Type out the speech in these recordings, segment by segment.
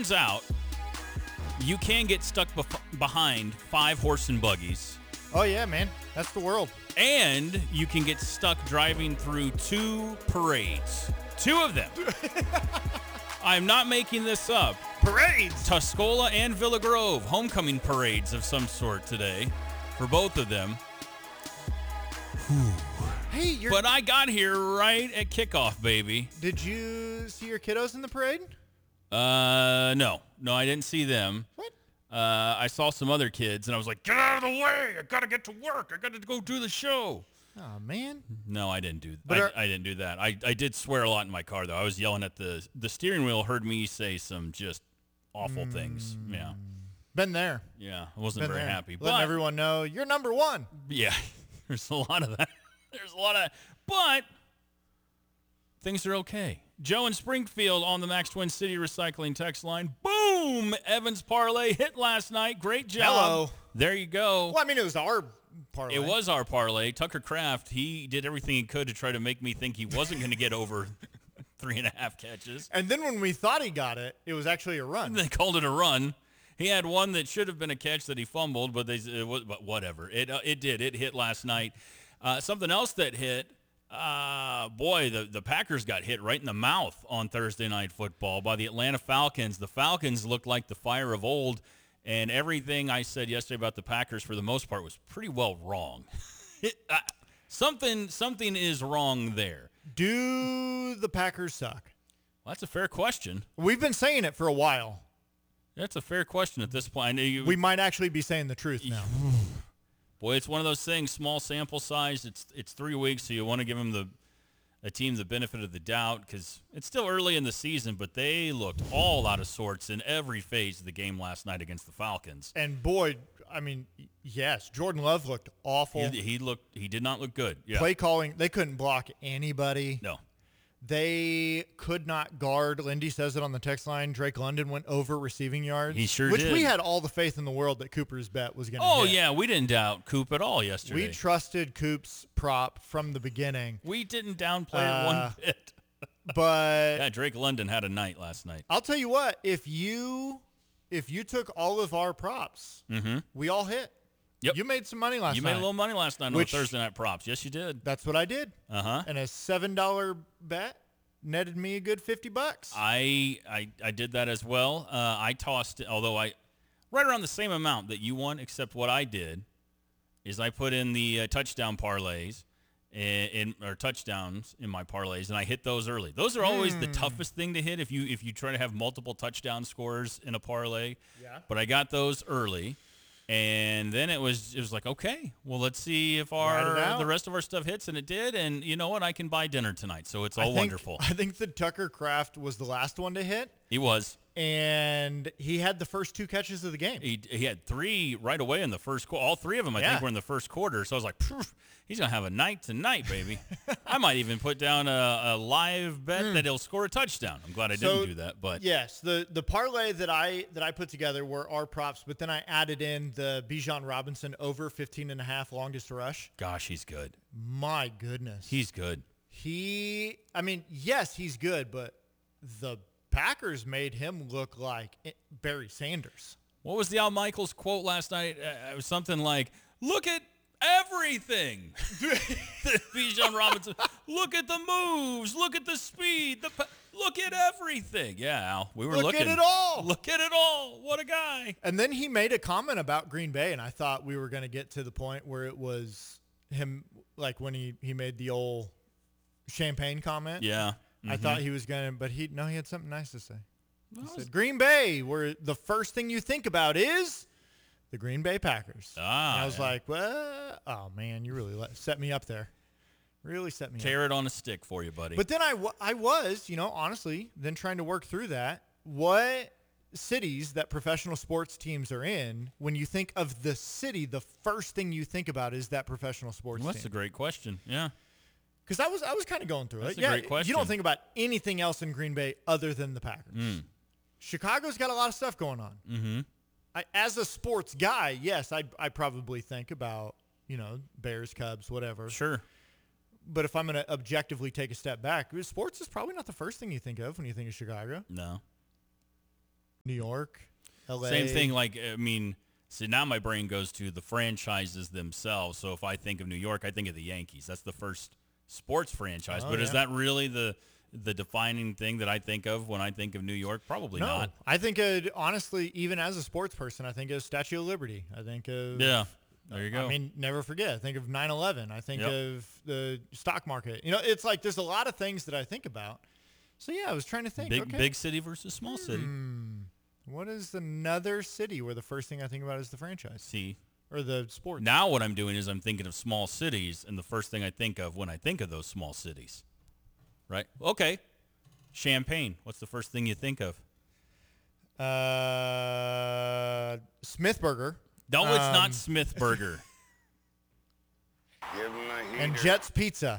turns out you can get stuck behind 5 horse and buggies. Oh, yeah, man. That's the world. And you can get stuck driving through 2 parades. 2 of them. I'm not making this up. Parades! Tuscola and Villa Grove, homecoming parades of some sort today for both of them. Hey, But I got here right at kickoff, baby. Did you see your kiddos in the parade? No, I didn't see them. What? I saw some other kids, and I was like, get out of the way. I got to get to work. I got to go do the show. Oh, man. No, I didn't do that. I didn't do that. I did swear a lot in my car, though. I was yelling at the steering wheel, heard me say some just awful things. Yeah. Been there. Yeah, I wasn't very happy. Letting But, everyone know you're number one. yeah, there's a lot of that. But things are okay. Joe in Springfield on the Max Twin City Recycling text line. Boom! Evans parlay hit last night. Great job. Hello. There you go. Well, I mean, it was our parlay. It was our parlay. Tucker Kraft, he did everything he could to try to make me think he wasn't going to get over 3.5 catches. And then when we thought he got it, it was actually a run. They called it a run. He had one that should have been a catch that he fumbled, but but whatever. It did. It hit last night. Something else that hit, the Packers got hit right in the mouth on Thursday Night Football by the Atlanta Falcons. The Falcons looked like the fire of old, and everything I said yesterday about the Packers, for the most part, was pretty well wrong. Something is wrong there. Do the Packers suck? Well, that's a fair question. We've been saying it for a while. That's a fair question at this point. We might actually be saying the truth now. Boy, it's one of those things, small sample size. It's 3 weeks, so you want to give them a team the benefit of the doubt because it's still early in the season, but they looked all out of sorts in every phase of the game last night against the Falcons. And boy, I mean, yes, Jordan Love looked awful. He did not look good. Yeah. Play calling, they couldn't block anybody. No. They could not guard. Lindy says it on the text line. Drake London went over receiving yards. He sure which did. We had all the faith in the world that Cooper's bet was going to Oh, hit. yeah. We didn't doubt Coop at all yesterday. We trusted Coop's prop from the beginning. We didn't downplay it one bit. But yeah, Drake London had a night last night. I'll tell you what, if you took all of our props, we all hit. Yep. You made some money last night. You made a little money last night on the Thursday night props. Yes, you did. That's what I did. Uh-huh. And a $7 bet netted me a good $50. I did that as well. I tossed, although right around the same amount that you won, except what I did is I put in the touchdown parlays or touchdowns in my parlays, and I hit those early. Those are always the toughest thing to hit if you try to have multiple touchdown scores in a parlay. Yeah. But I got those early. And then it was like, okay, well, let's see if the rest of our stuff hits, and it did. And you know what? I can buy dinner tonight, so it's all wonderful. I think the Tucker Kraft was the last one to hit. He was. And he had the first 2 catches of the game. He had 3 right away in the first quarter. All 3 of them, I think, were in the first quarter. So I was like, he's going to have a night tonight, baby. I might even put down a live bet that he'll score a touchdown. I'm glad I didn't do that. But yes, the parlay that I put together were our props, but then I added in the Bijan Robinson over 15.5 longest rush. Gosh, he's good. My goodness. He's good. Yes, he's good, but the Packers made him look like Barry Sanders. What was the Al Michaels quote last night? It was something like, look at everything. Bijan Robinson, look at the moves, look at the speed, look at everything. Yeah, Al, we were looking. Look at it all. Look at it all. What a guy. And then he made a comment about Green Bay, and I thought we were going to get to the point where it was him, like when he made the old champagne comment. Yeah. I thought he was going to, but he had something nice to say. He said, Green Bay, where the first thing you think about is the Green Bay Packers. And I was like, well, oh, man, you really set me up there. Really set me up. Carrot on a stick for you, buddy. But then I was, honestly, then trying to work through that. What cities that professional sports teams are in, when you think of the city, the first thing you think about is that professional sports team. That's a great question. Yeah. Because I was kind of going through That's it. a great question. You don't think about anything else in Green Bay other than the Packers. Chicago's got a lot of stuff going on. Mm-hmm. As a sports guy, yes, I probably think about, Bears, Cubs, whatever. Sure. But if I'm going to objectively take a step back, sports is probably not the first thing you think of when you think of Chicago. No. New York, LA. Same thing. Like, I mean, see, now my brain goes to the franchises themselves. So if I think of New York, I think of the Yankees. That's the first sports franchise. But is that really the defining thing that I think of when I think of New York? Probably not. I think, honestly, even as a sports person, I think of Statue of Liberty. I think of... Yeah, there you go. I mean, never forget. I think of 9/11. I think of the stock market. It's like there's a lot of things that I think about. So, yeah, I was trying to think. Big city versus small city. What is another city where the first thing I think about is the franchise? See. Or the sport. Now what I'm doing is I'm thinking of small cities, and the first thing I think of when I think of those small cities. Right? Okay. Champaign. What's the first thing you think of? Smithburger. No, it's not Smithburger. And Jets Pizza.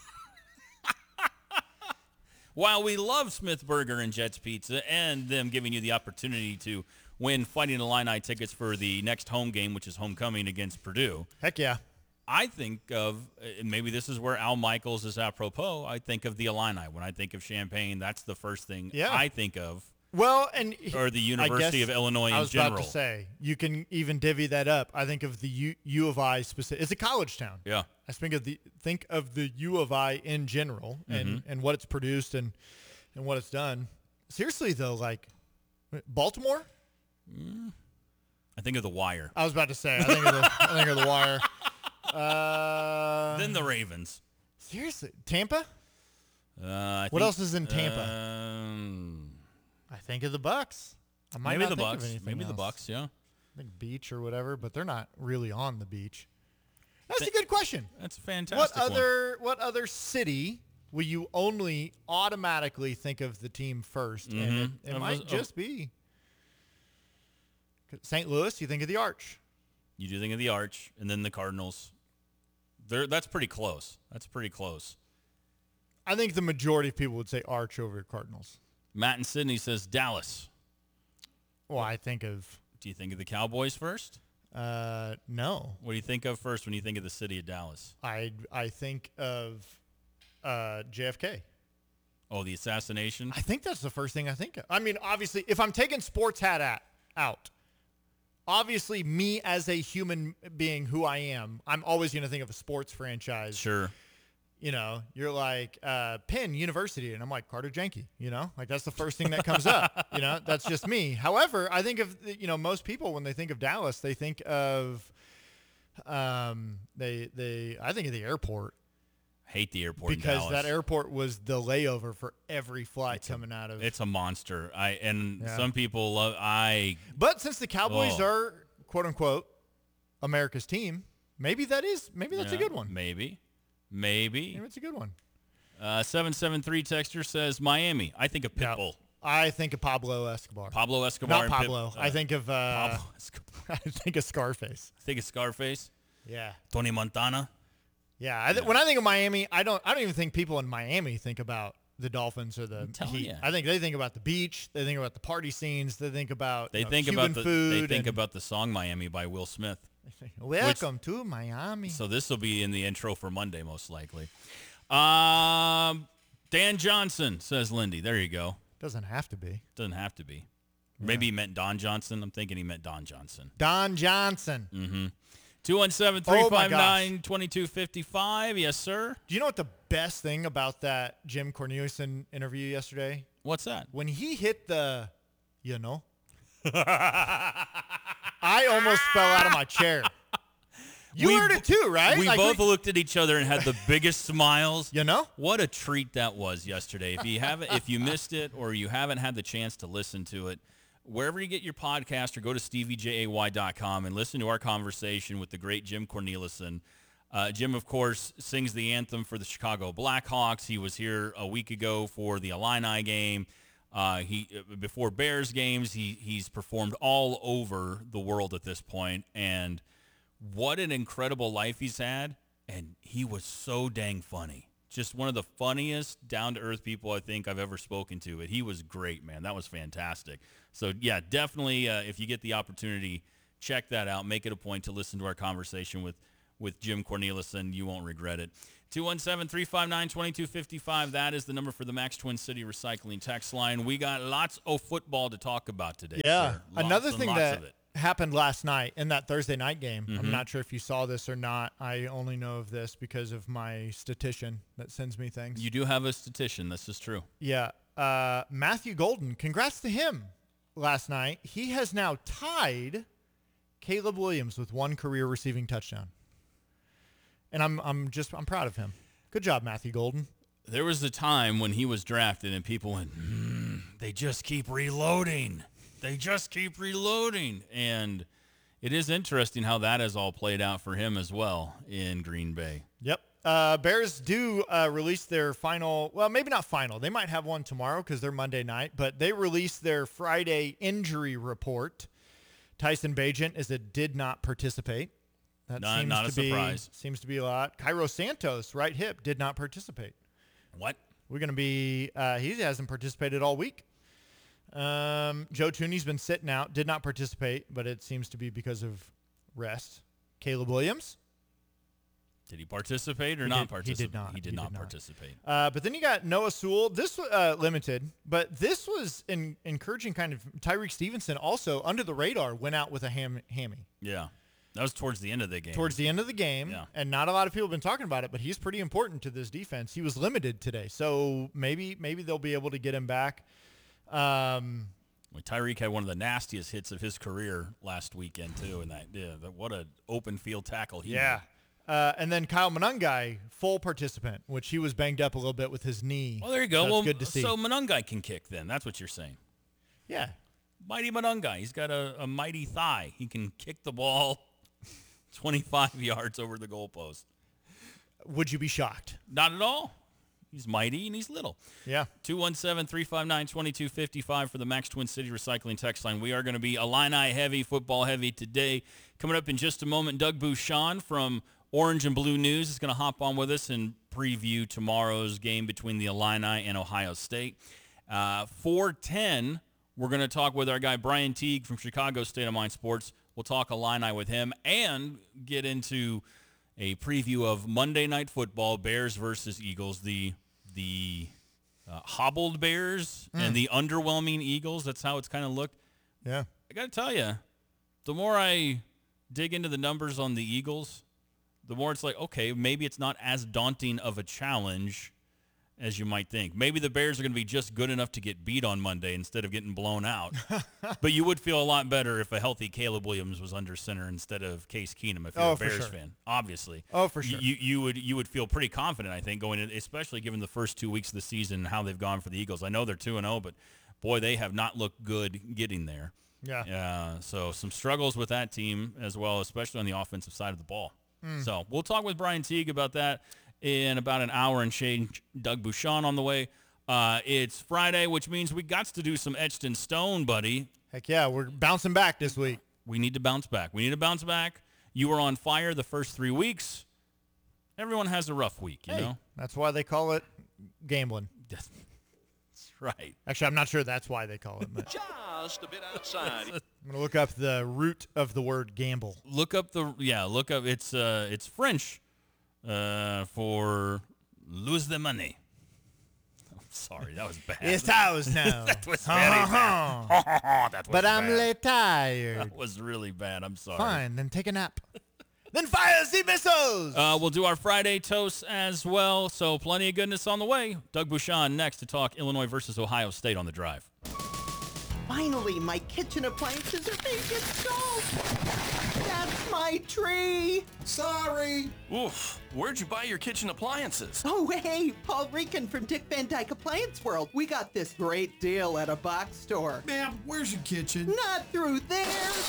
While we love Smithburger and Jets Pizza and them giving you the opportunity to win Fighting Illini tickets for the next home game, which is homecoming against Purdue. Heck yeah. I think of, and maybe this is where Al Michaels is apropos, I think of the Illini. When I think of Champaign, that's the first thing I think of. Well, or the University of Illinois in general. I was about to say, you can even divvy that up. I think of the U of I specific. It's a college town. Yeah. I think of the U of I in general and what it's produced and what it's done. Seriously though, like Baltimore. I think of the Wire. I was about to say, I think of the Wire. Then the Ravens. Seriously, Tampa. What else is in Tampa? I think of the Bucks. I might maybe not the think Bucks. Of anything maybe else. the Bucks. Yeah. I think beach or whatever, but they're not really on the beach. That's a good question. That's a fantastic What other city will you only automatically think of the team first? Mm-hmm. And it might just be St. Louis. You think of the Arch. You do think of the Arch, and then the Cardinals. That's pretty close. I think the majority of people would say Arch over Cardinals. Matt in Sydney says Dallas. Well, I think of... Do you think of the Cowboys first? No. What do you think of first when you think of the city of Dallas? I think of JFK. Oh, the assassination? I think that's the first thing I think of. I mean, obviously, if I'm taking sports hat out, obviously me as a human being who I am, I'm always going to think of a sports franchise. Sure. You're like Penn University, and I'm like Carter Jenke, like that's the first thing that comes up. That's just me. However, I think of, most people when they think of Dallas, they think of, I think of the airport. Hate the airport because in Dallas. That airport was the layover for every flight coming out of. It's a monster. Some people love. But since the Cowboys are quote unquote America's team, maybe that's a good one. Maybe it's a good one. 773 texter says Miami. I think of Pitbull. I think of Pablo Escobar. Not Pablo. I think of Pablo Escobar. I think of Scarface. Yeah. Tony Montana. Yeah. When I think of Miami, I don't even think people in Miami think about the Dolphins or the Heat. You. I think they think about the beach. They think about the party scenes. They think about Cuban food. They think about the song Miami by Will Smith. Welcome to Miami. So this will be in the intro for Monday, most likely. Dan Johnson, says Lindy. There you go. Doesn't have to be. Yeah. Maybe he meant Don Johnson. I'm thinking he meant Don Johnson. Don Johnson. Mm-hmm. 217-359-2255. Yes, sir. Do you know what the best thing about that Jim Cornelison interview yesterday? What's that? When he hit the, I almost fell out of my chair. You heard it too, right? We both looked at each other and had the biggest smiles. What a treat that was yesterday. If you missed it or you haven't had the chance to listen to it, wherever you get your podcast, or go to steviejay.com and listen to our conversation with the great Jim Cornelison. Jim, of course, sings the anthem for the Chicago Blackhawks. He was here a week ago for the Illini game. Before Bears games, he's performed all over the world at this point, and what an incredible life he's had, and he was so dang funny. Just one of the funniest, down-to-earth people I think I've ever spoken to. But he was great, man. That was fantastic. So, yeah, definitely, if you get the opportunity, check that out. Make it a point to listen to our conversation with Jim Cornelison. You won't regret it. 217-359-2255. That is the number for the Max Twin City Recycling text line. We got lots of football to talk about today. Yeah. Sir. Another thing that happened last night in that Thursday night game, I'm not sure if you saw this or not. I only know of this because of my statistician that sends me things. You do have a statistician. This is true. Yeah. Matthew Golden, congrats to him last night. He has now tied Caleb Williams with one career receiving touchdown. And I'm proud of him. Good job, Matthew Golden. There was a time when he was drafted and people went, they just keep reloading. They just keep reloading. And it is interesting how that has all played out for him as well in Green Bay. Yep. Bears do release their final, well, maybe not final. They might have one tomorrow because they're Monday night, but they released their Friday injury report. Tyson Bagent did not participate. That not a surprise. Seems to be a lot. Cairo Santos, right hip, did not participate. What? We're going to be, he hasn't participated all week. Joe Thuney's been sitting out, did not participate, but it seems to be because of rest. Caleb Williams. Did he participate or not participate? He did not. He did not participate. But then you got Noah Sewell. This limited, but this was encouraging kind of. Tyreek Stevenson also, under the radar, went out with a hammy. Yeah. That was towards the end of the game. Yeah. And not a lot of people have been talking about it, but he's pretty important to this defense. He was limited today, so maybe they'll be able to get him back. Tyreek had one of the nastiest hits of his career last weekend too, and what an open field tackle he made. And then Kyle Monangai, full participant, which he was banged up a little bit with his knee. Well, there you go. So well, good to see. So Monangai can kick then. That's what you're saying. Yeah. Mighty Monangai. He's got a mighty thigh. He can kick the ball 25 yards over the goalpost. Would you be shocked? Not at all. He's mighty and he's little. Yeah. 217-359-2255 for the Max Twin City Recycling text line. We are going to be Illini heavy, football heavy today. Coming up in just a moment, Doug Bouchon from Orange and Blue News is going to hop on with us and preview tomorrow's game between the Illini and Ohio State. 4:10, we're going to talk with our guy Brian Teague from Chicago State of Mind Sports. We'll talk Illini with him and get into a preview of Monday Night Football, Bears versus Eagles, the hobbled Bears and the underwhelming Eagles. That's how it's kind of looked. Yeah. I got to tell you, the more I dig into the numbers on the Eagles, the more it's like, okay, maybe it's not as daunting of a challenge as you might think. Maybe the Bears are going to be just good enough to get beat on Monday instead of getting blown out. But you would feel a lot better if a healthy Caleb Williams was under center instead of Case Keenum if you're a Bears fan, obviously. Oh, for sure. You would feel pretty confident, I think, going in, especially given the first 2 weeks of the season and how they've gone for the Eagles. I know they're 2-0, but, boy, they have not looked good getting there. Yeah. So some struggles with that team as well, especially on the offensive side of the ball. So we'll talk with Brian Teague about that in about an hour and change. Doug Bouchon on the way. It's Friday, which means we got to do some Etched in Stone, buddy. Heck yeah, we're bouncing back this week. We need to bounce back. You were on fire the first 3 weeks. Everyone has a rough week, you know? That's why they call it gambling. That's right. Actually, I'm not sure that's why they call it. But just a bit outside. I'm going to look up the root of the word gamble. Look up it's French for lose the money. I'm sorry, that was bad. It's ours now. That was very bad. That was but I'm bad. tired. That was really bad. I'm sorry. Fine, then take a nap. Then fire the missiles. We'll do our Friday toast as well, so plenty of goodness on the way. Doug Bouchon next to talk Illinois versus Ohio State on The Drive. Finally, my kitchen appliances are being installed. That's my tree. Sorry. Oof. Where'd you buy your kitchen appliances? Oh, hey, Paul Rican from Dick Van Dyke Appliance World. We got this great deal at a box store. Ma'am, where's your kitchen? Not through there.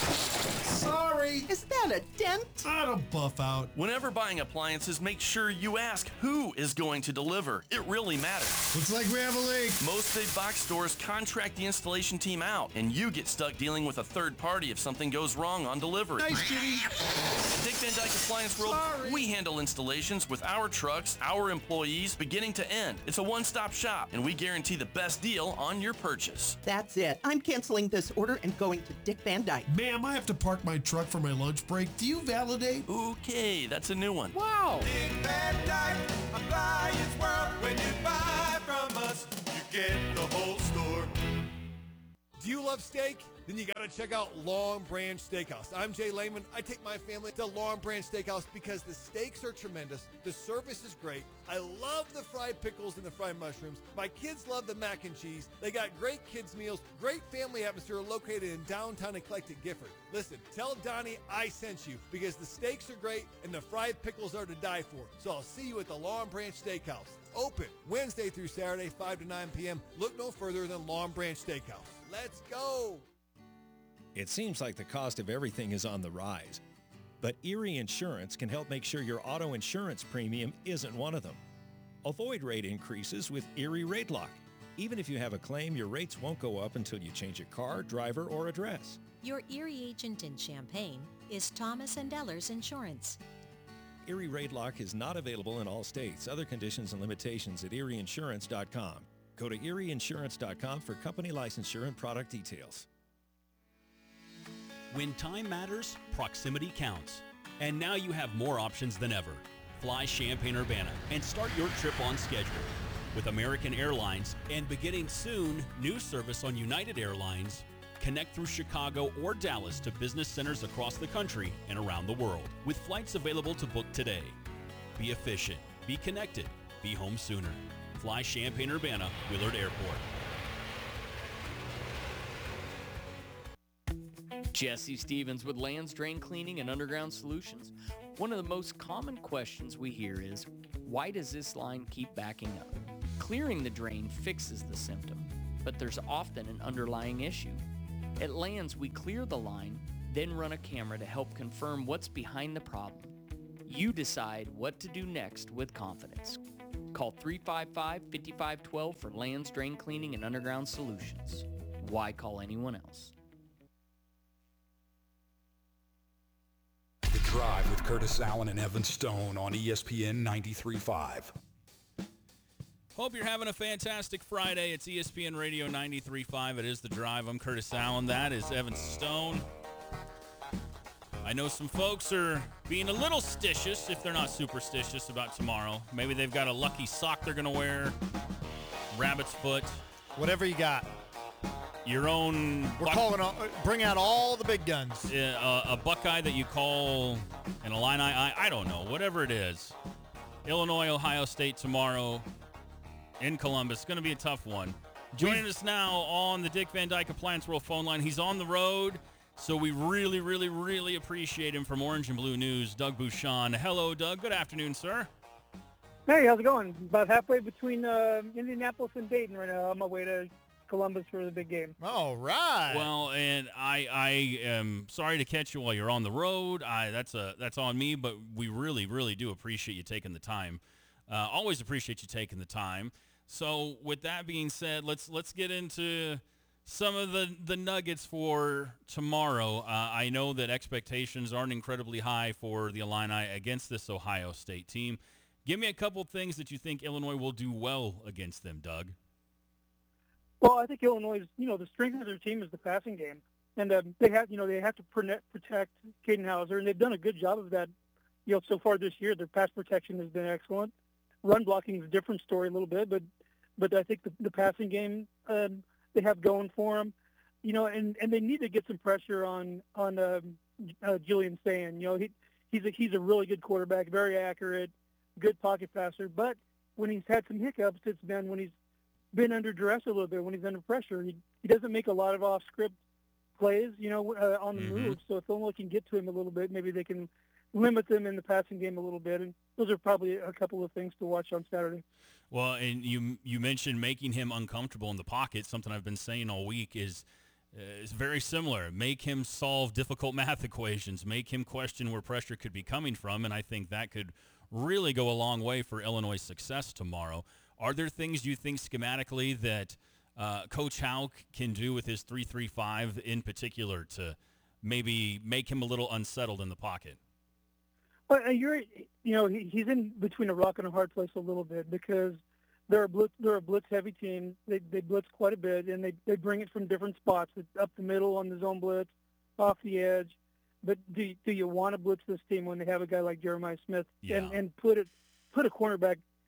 Sorry. Is that a dent? I don't buff out. Whenever buying appliances, make sure you ask who is going to deliver. It really matters. Looks like we have a leak. Most big box stores contract the installation team out, and you get stuck dealing with a third party if something goes wrong on delivery. Nice, Jimmy. Dick Van Dyke Appliance World, we handle installations with our trucks, our employees, beginning to end. It's a one-stop shop, and we guarantee the best deal on your purchase. That's it. I'm canceling this order and going to Dick Van Dyke. Ma'am, I have to park my truck for my lunch break. Do you validate? Okay, that's a new one. Wow. Dick Van Dyke When you buy from us, you get the whole store. Do you love steak? Then you got to check out Long Branch Steakhouse. I'm Jay Lehman. I take my family to Long Branch Steakhouse because the steaks are tremendous. The service is great. I love the fried pickles and the fried mushrooms. My kids love the mac and cheese. They got great kids meals, great family atmosphere located in downtown eclectic Gifford. Listen, tell Donnie I sent you because the steaks are great and the fried pickles are to die for. So I'll see you at the Long Branch Steakhouse. Open Wednesday through Saturday, 5 to 9 p.m. Look no further than Long Branch Steakhouse. Let's go. It seems like the cost of everything is on the rise, but Erie Insurance can help make sure your auto insurance premium isn't one of them. Avoid rate increases with Erie Rate Lock. Even if you have a claim, your rates won't go up until you change your car, driver, or address. Your Erie agent in Champaign is Thomas & Ellers Insurance. Erie Rate Lock is not available in all states. Other conditions and limitations at erieinsurance.com. Go to erieinsurance.com for company licensure and product details. When time matters, proximity counts. And now you have more options than ever. Fly Champaign-Urbana and start your trip on schedule. With American Airlines and beginning soon, new service on United Airlines, connect through Chicago or Dallas to business centers across the country and around the world. With flights available to book today. Be efficient, be connected, be home sooner. Fly Champaign-Urbana, Willard Airport. Jesse Stevens with Lands Drain Cleaning and Underground Solutions. One of the most common questions we hear is, why does this line keep backing up? Clearing the drain fixes the symptom, but there's often an underlying issue. At Lands, we clear the line, then run a camera to help confirm what's behind the problem. You decide what to do next with confidence. Call 355-5512 for Lands Drain Cleaning and Underground Solutions. Why call anyone else? The Drive with Curtis Allen and Evan Stone on ESPN 93.5. Hope you're having a fantastic Friday. It's ESPN Radio 93.5. It is The Drive. I'm Curtis Allen. That is Evan Stone. I know some folks are being a little stitious, if they're not superstitious, about tomorrow. Maybe they've got a lucky sock they're going to wear, rabbit's foot. Whatever you got. Your own... bring out all the big guns. A Buckeye that you call an Illini. I don't know. Whatever it is. Illinois, Ohio State tomorrow in Columbus. It's going to be a tough one. Joining us now on the Dick Van Dyke Appliance World phone line. He's on the road, so we really, really, really appreciate him from Orange and Blue News, Doug Bouchon. Hello, Doug. Good afternoon, sir. Hey, how's it going? About halfway between Indianapolis and Dayton right now. On my way to Columbus for the big game. All right. Well, and I am sorry to catch you while you're on the road. That's on me, but we really, really do appreciate you taking the time. Always appreciate you taking the time. So with that being said, let's get into some of the nuggets for tomorrow. I know that expectations aren't incredibly high for the Illini against this Ohio State team. Give me a couple things that you think Illinois will do well against them, Doug. Well, I think Illinois, the strength of their team is the passing game, and they have to protect Caden Hauser, and they've done a good job of that. So far this year, their pass protection has been excellent. Run blocking is a different story a little bit, but I think the passing game they have going for them, and they need to get some pressure on Julian Sand. He's a really good quarterback, very accurate, good pocket passer, but when he's had some hiccups, it's been when he's been under duress a little bit, when he's under pressure. He doesn't make a lot of off-script plays, on the move. So if Illinois can get to him a little bit, maybe they can limit them in the passing game a little bit. And those are probably a couple of things to watch on Saturday. Well, and you mentioned making him uncomfortable in the pocket. Something I've been saying all week is very similar. Make him solve difficult math equations. Make him question where pressure could be coming from. And I think that could really go a long way for Illinois' success tomorrow. Are there things you think schematically that Coach Houck can do with his 3-3-5 in particular to maybe make him a little unsettled in the pocket? Well, he's in between a rock and a hard place a little bit because they're a blitz-heavy team. They blitz quite a bit, and they bring it from different spots, up the middle on the zone blitz, off the edge. But do you want to blitz this team when they have a guy like Jeremiah Smith and put a cornerback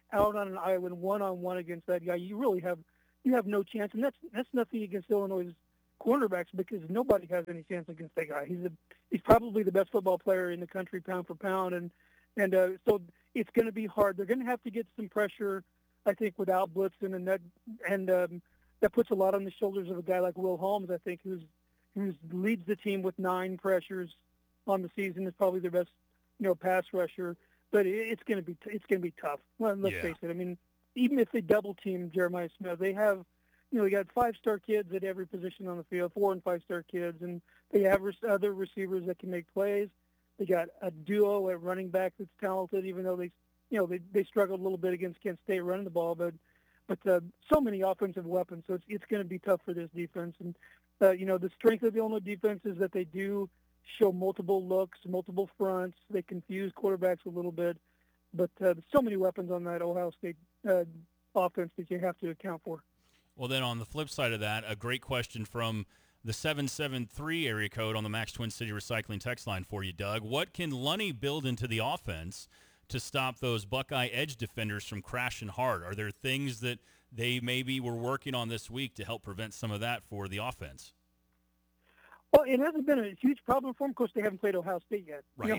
out on an island one-on-one against that guy, you have no chance. And that's nothing against Illinois' cornerbacks, because nobody has any chance against that guy. He's probably the best football player in the country, pound for pound, and so it's going to be hard. They're going to have to get some pressure, I think, without blitzing, and that puts a lot on the shoulders of a guy like Will Holmes, I think, who leads the team with 9 pressures on the season. Is probably their best, pass rusher. But it's going to be tough. Well, let's face it. I mean, even if they double team Jeremiah Smith, they have, they got 5-star kids at every position on the field, 4- and 5-star kids, and they have other receivers that can make plays. They got a duo at running back that's talented, even though they struggled a little bit against Kent State running the ball, but so many offensive weapons. So it's going to be tough for this defense. And the strength of the Illinois defense is that they do show multiple looks, multiple fronts. They confuse quarterbacks a little bit, but so many weapons on that Ohio State offense that you have to account for. Well, then on the flip side of that, a great question from the 773 area code on the Max Twin City Recycling text line for you, Doug. What can Lunny build into the offense to stop those Buckeye edge defenders from crashing hard? Are there things that they maybe were working on this week to help prevent some of that for the offense? Well, it hasn't been a huge problem for them. Of course, they haven't played Ohio State yet. Right.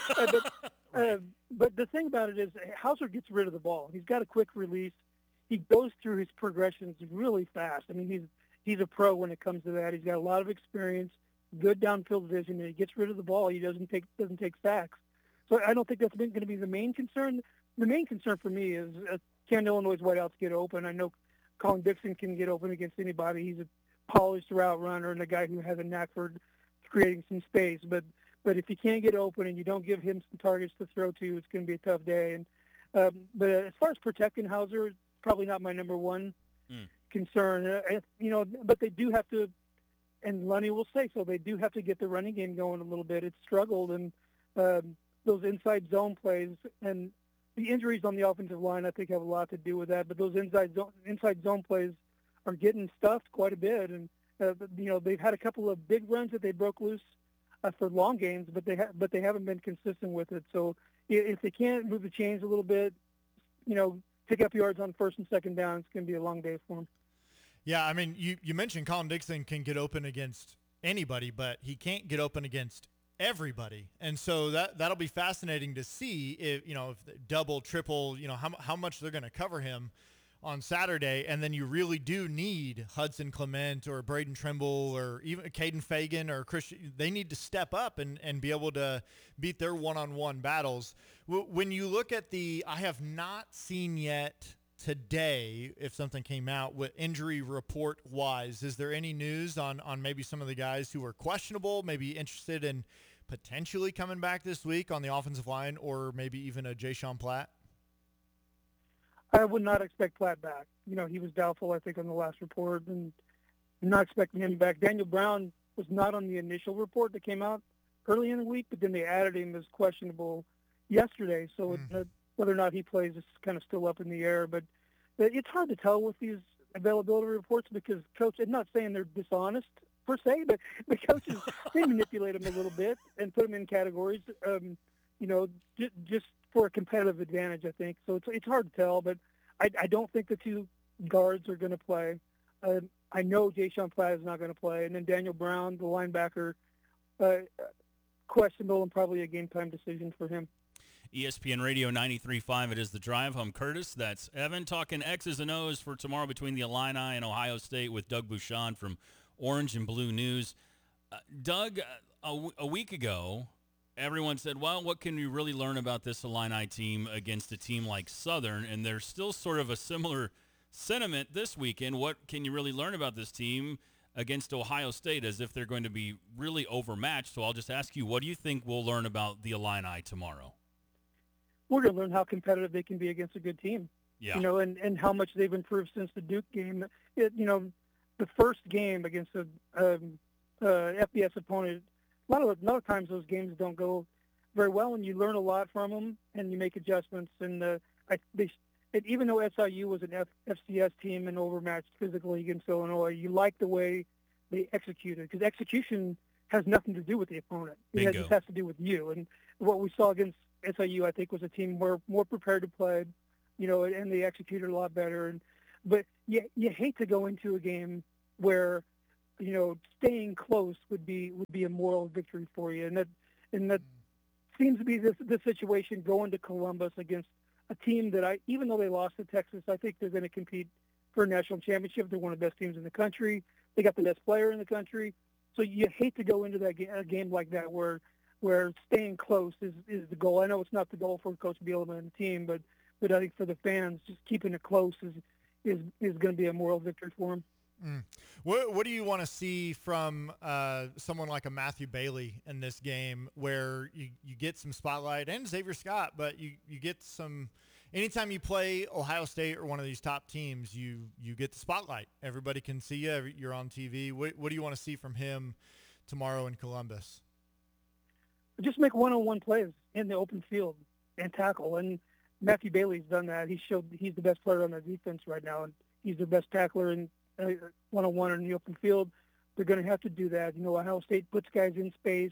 But the thing about it is Hauser gets rid of the ball. He's got a quick release. He goes through his progressions really fast. I mean, he's a pro when it comes to that. He's got a lot of experience, good downfield vision, and he gets rid of the ball. He doesn't take sacks. So I don't think that's going to be the main concern. The main concern for me is can Illinois' wideouts get open? I know Colin Dixon can get open against anybody. He's a polished route runner and a guy who has a knack for creating some space. But if you can't get open and you don't give him some targets to throw to, it's going to be a tough day. And but as far as protecting Hauser, it's probably not my number one concern. But they do have to, and Lunny will say so, they do have to get the running game going a little bit. It's struggled, and those inside zone plays and the injuries on the offensive line, I think, have a lot to do with that. But those inside zone plays are getting stuffed quite a bit, and they've had a couple of big runs that they broke loose for long games, but they haven't been consistent with it. So if they can't move the chains a little bit, pick up yards on first and second down, it's going to be a long day for them. Yeah, I mean, you mentioned Colin Dixon can get open against anybody, but he can't get open against everybody. And so that'll be fascinating to see if double, triple, how much they're going to cover him on Saturday. And then you really do need Hudson Clement or Braden Trimble or even Caden Fagan or Christian. They need to step up and be able to beat their one-on-one battles. When you look at I have not seen yet today, if something came out with injury report wise, is there any news on maybe some of the guys who are questionable, maybe interested in potentially coming back this week on the offensive line, or maybe even a Jay-Sean Platt? I would not expect Platt back. He was doubtful, I think, on the last report, and I'm not expecting him back. Daniel Brown was not on the initial report that came out early in the week, but then they added him as questionable yesterday. So whether or not he plays is kind of still up in the air. But it's hard to tell with these availability reports because coach, I'm not saying they're dishonest per se, but the coaches, they manipulate them a little bit and put them in categories, just for a competitive advantage, I think. So it's hard to tell, but I don't think the two guards are going to play. I know Jay-Sean Platt is not going to play. And then Daniel Brown, the linebacker, questionable and probably a game-time decision for him. ESPN Radio 93.5, it is The Drive. I'm Curtis. That's Evan talking X's and O's for tomorrow between the Illini and Ohio State with Doug Bouchon from Orange and Blue News. Doug, a week ago, everyone said, well, what can we really learn about this Illini team against a team like Southern? And there's still sort of a similar sentiment this weekend. What can you really learn about this team against Ohio State, as if they're going to be really overmatched? So I'll just ask you, what do you think we'll learn about the Illini tomorrow? We're going to learn how competitive they can be against a good team. Yeah. And how much they've improved since the Duke game. The first game against a FBS opponent, a lot of times those games don't go very well, and you learn a lot from them, and you make adjustments. And even though SIU was an FCS team and overmatched physically against Illinois, you like the way they executed, because execution has nothing to do with the opponent. It just has to do with you. And what we saw against SIU, I think, was a team more prepared to play, and they executed a lot better. But you hate to go into a game where, staying close would be a moral victory for you, and that seems to be the situation going to Columbus against a team that even though they lost to Texas, I think they're going to compete for a national championship. They're one of the best teams in the country. They got the best player in the country. So you hate to go into a game like that where staying close is the goal. I know it's not the goal for Coach Bielema and the team, but I think for the fans, just keeping it close is going to be a moral victory for them. What do you want to see from someone like a Matthew Bailey in this game, where you get some spotlight, and Xavier Scott, but you get some – anytime you play Ohio State or one of these top teams, you get the spotlight. Everybody can see you. You're on TV. What do you want to see from him tomorrow in Columbus? Just make one-on-one plays in the open field and tackle. And Matthew Bailey's done that. He showed he's the best player on their defense right now, and he's the best tackler in one-on-one in the open field. They're going to have to do that. Ohio State puts guys in space.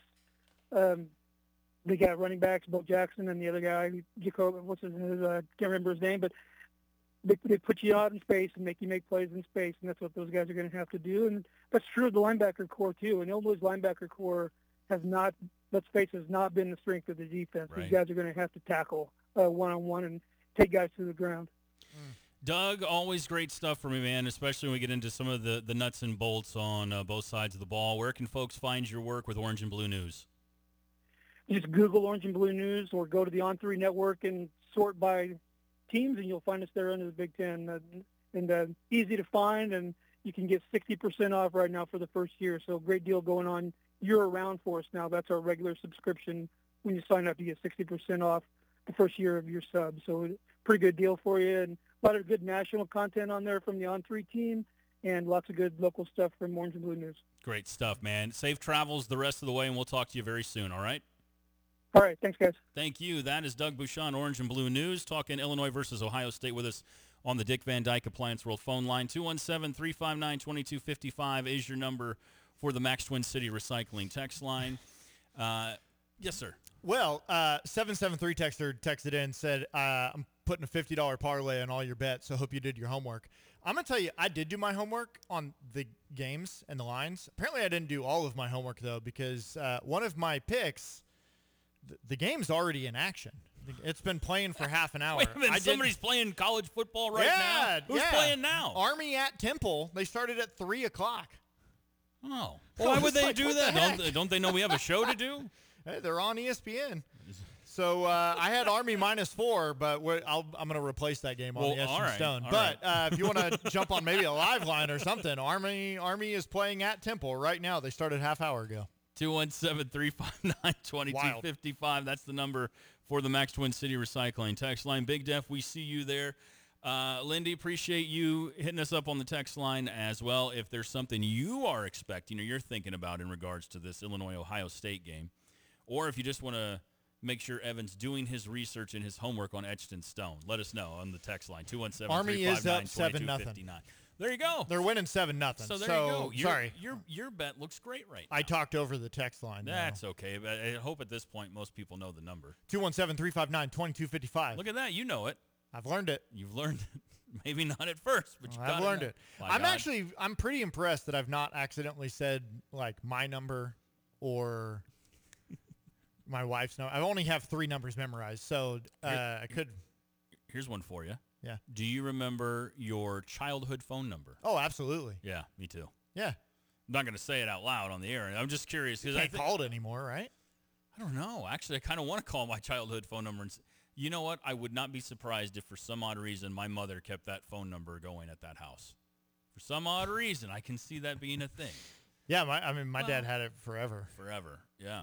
They got running backs, Bo Jackson, and the other guy, Jacob, can't remember his name, but they put you out in space and make you make plays in space, and that's what those guys are going to have to do. And that's true of the linebacker core, too. And Illinois' linebacker core has not, let's face it, has not been the strength of the defense. Right. These guys are going to have to tackle one-on-one and take guys to the ground. Doug, always great stuff for me, man, especially when we get into some of the nuts and bolts on both sides of the ball. Where can folks find your work with Orange and Blue News? Just Google Orange and Blue News or go to the On3 network and sort by teams, and you'll find us there under the Big Ten. And easy to find, and you can get 60% off right now for the first year. So great deal going on year-round for us now. That's our regular subscription. When you sign up, you get 60% off the first year of your sub. So pretty good deal for you. And a lot of good national content on there from the On3 team, and lots of good local stuff from Orange and Blue News. Great stuff, man. Safe travels the rest of the way, and we'll talk to you very soon, all right? All right, thanks, guys. Thank you. That is Doug Bouchon, Orange and Blue News, talking Illinois versus Ohio State with us on the Dick Van Dyke Appliance World phone line. 217-359-2255 is your number for the Max Twin City Recycling text line. Yes, sir. Well, 773 texter texted in, said, I'm putting a $50 parlay on all your bets, so hope you did your homework. I'm going to tell you, I did do my homework on the games and the lines. Apparently I didn't do all of my homework, though, because one of my picks, the game's already in action. It's been playing for half an hour. Wait a minute, somebody's playing college football right now? Who's playing now? Army at Temple. They started at 3 o'clock. Oh. Why would they do that? Don't they know we have a show to do? Hey, they're on ESPN. So I had Army -4, but I'm going to replace that game on the Etching Stone. But if you want to jump on maybe a live line or something, Army is playing at Temple right now. They started half hour ago. 217-359-2255. That's the number for the Max Twin City Recycling text line. Big Def, we see you there. Lindy, appreciate you hitting us up on the text line as well. If there's something you are expecting or you're thinking about in regards to this Illinois-Ohio State game, or if you just want to make sure Evan's doing his research and his homework on Etched in Stone, let us know on the text line, 217-359-2259. Army is up 7-0. There you go. They're winning 7-0. So there you go. Your bet looks great right now. I talked over the text line. That's okay. But I hope at this point most people know the number. 217-359-2255. Look at that. You know it. I've learned it. You've learned it. Maybe not at first, but I've learned it. I'm pretty impressed that I've not accidentally said like my number or my wife's number. I only have 3 numbers memorized, so I could. Here's one for you. Yeah. Do you remember your childhood phone number? Oh, absolutely. Yeah, me too. Yeah. I'm not going to say it out loud on the air. I'm just curious because I can't call it anymore, right? I don't know. Actually, I kind of want to call my childhood phone number. And you know what? I would not be surprised if for some odd reason my mother kept that phone number going at that house. For some odd reason, I can see that being a thing. Yeah, my dad had it forever. Forever, yeah.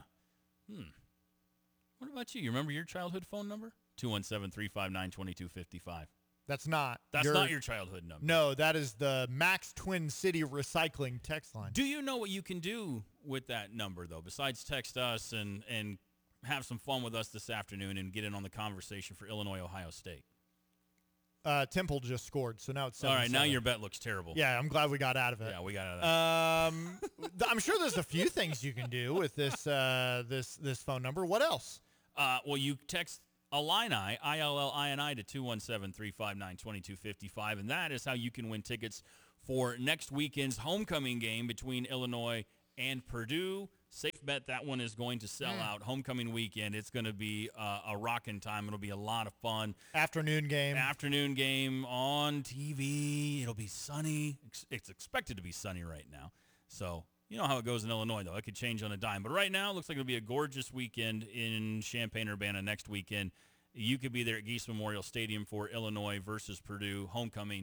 What about you? You remember your childhood phone number? 217-359-2255. That's not your childhood number. No, that is the Max Twin City Recycling text line. Do you know what you can do with that number, though, besides text us and have some fun with us this afternoon and get in on the conversation for Illinois-Ohio State? Temple just scored, so now it's 7-7. All right, now your bet looks terrible. Yeah, I'm glad we got out of it. Yeah, we got out of that. I'm sure there's a few things you can do with this phone number. What else? Well, you text Illini, ILLINI, to 217-359-2255. And that is how you can win tickets for next weekend's homecoming game between Illinois and Purdue. Safe bet that one is going to sell out homecoming weekend. It's going to be a rocking time. It'll be a lot of fun. Afternoon game on TV. It'll be sunny. It's expected to be sunny right now. So you know how it goes in Illinois, though. It could change on a dime. But right now, it looks like it'll be a gorgeous weekend in Champaign-Urbana next weekend. You could be there at Geese Memorial Stadium for Illinois versus Purdue homecoming.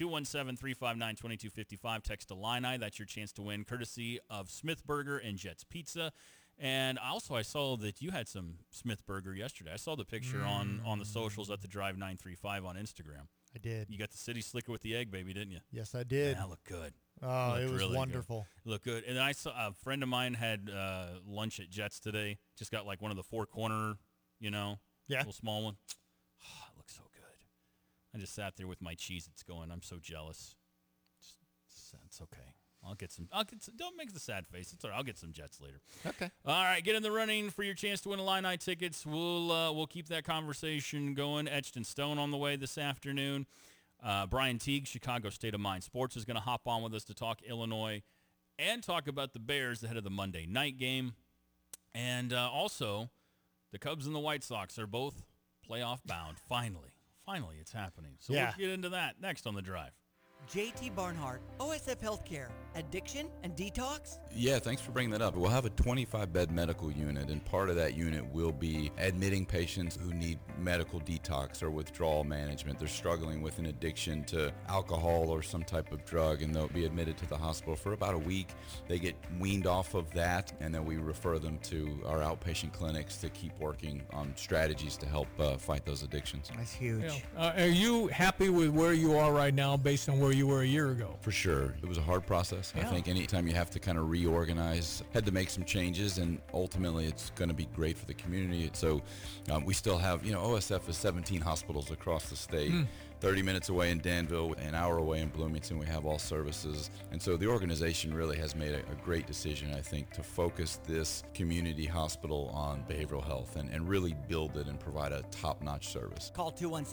217-359-2255. Text Illini. That's your chance to win, courtesy of Smith Burger and Jets Pizza. And also, I saw that you had some Smith Burger yesterday. I saw the picture on the socials at the Drive 935 on Instagram. I did. You got the city slicker with the egg, baby, didn't you? Yes, I did. That looked good. Oh, it was really wonderful. Good. It looked good. And I saw a friend of mine had lunch at Jets today. Just got like one of the four-corner, little small one. Oh, it looks so good. I just sat there with my Cheez-Its going. I'm so jealous. It's okay. I'll get some. Don't make the sad face. It's all right. I'll get some Jets later. Okay. All right. Get in the running for your chance to win Illini tickets. We'll keep that conversation going. Etched in Stone on the way this afternoon. Brian Teague, Chicago State of Mind Sports, is going to hop on with us to talk Illinois and talk about the Bears ahead of the Monday night game. And also, the Cubs and the White Sox are both playoff bound. Finally, it's happening. So we'll get into that next on The Drive. JT Barnhart, OSF Healthcare, addiction and detox? Yeah, thanks for bringing that up. We'll have a 25-bed medical unit, and part of that unit will be admitting patients who need medical detox or withdrawal management. They're struggling with an addiction to alcohol or some type of drug, and they'll be admitted to the hospital for about a week. They get weaned off of that, and then we refer them to our outpatient clinics to keep working on strategies to help fight those addictions. That's huge. Are you happy with where you are right now based on where you were a year ago? For sure. It was a hard process. I think anytime you have to kind of reorganize, had to make some changes, and ultimately it's going to be great for the community. So we still have, OSF is 17 hospitals across the state. 30 minutes away in Danville, an hour away in Bloomington, we have all services. And so the organization really has made a great decision, I think, to focus this community hospital on behavioral health and really build it and provide a top-notch service. Call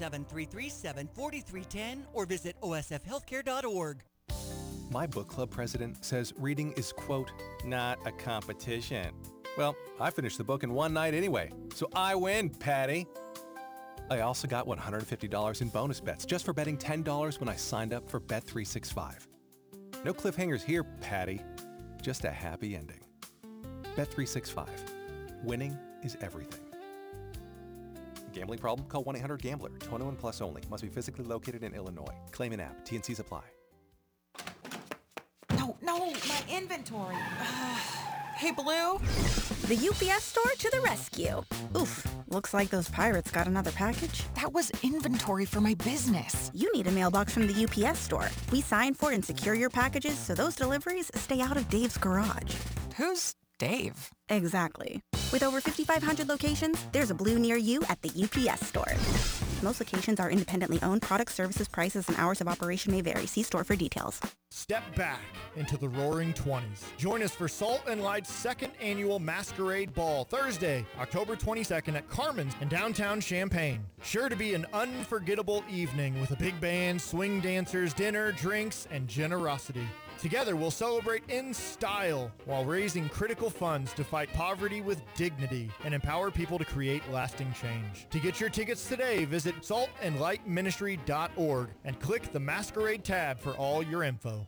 217-337-4310 or visit osfhealthcare.org. My book club president says reading is, quote, not a competition. Well, I finished the book in one night anyway, so I win, Patty. I also got $150 in bonus bets just for betting $10 when I signed up for Bet365. No cliffhangers here, Patty. Just a happy ending. Bet365. Winning is everything. Gambling problem? Call 1-800-GAMBLER. 21 plus only. Must be physically located in Illinois. Claim an app. T&Cs apply. No, my inventory. Hey, Blue? The UPS store to the rescue. Oof, looks like those pirates got another package. That was inventory for my business. You need a mailbox from the UPS store. We sign for and secure your packages so those deliveries stay out of Dave's garage. Who's Dave? Exactly. With over 5,500 locations, there's a Blue near you at the UPS store. Most locations are independently owned. Products, services, prices, and hours of operation may vary. See store for details. Step back into the roaring 20s. Join us for Salt and Light's second annual Masquerade Ball, Thursday, October 22nd at Carmen's in downtown Champaign. Sure to be an unforgettable evening with a big band, swing dancers, dinner, drinks, and generosity. Together, we'll celebrate in style while raising critical funds to fight poverty with dignity and empower people to create lasting change. To get your tickets today, visit saltandlightministry.org and click the Masquerade tab for all your info.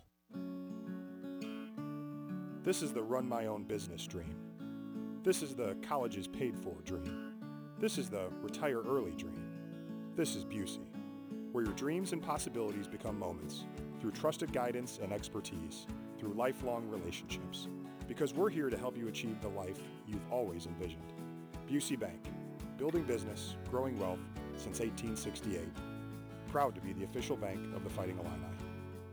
This is the run my own business dream. This is the college is paid for dream. This is the retire early dream. This is Busey, where your dreams and possibilities become moments through trusted guidance and expertise, through lifelong relationships. Because we're here to help you achieve the life you've always envisioned. Busey Bank, building business, growing wealth since 1868. Proud to be the official bank of the Fighting Illini.